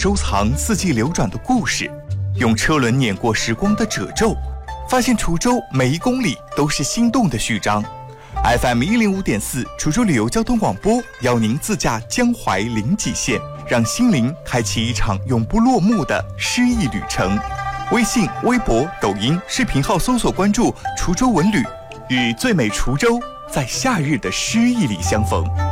收藏四季流转的故事，用车轮碾过时光的褶皱，发现滁州每一公里都是心动的序章。FM 105.4滁州旅游交通广播邀您自驾江淮临济线，让心灵开启一场永不落幕的诗意旅程。微信、微博、抖音视频号搜索关注滁州文旅，与最美滁州在夏日的诗意里相逢。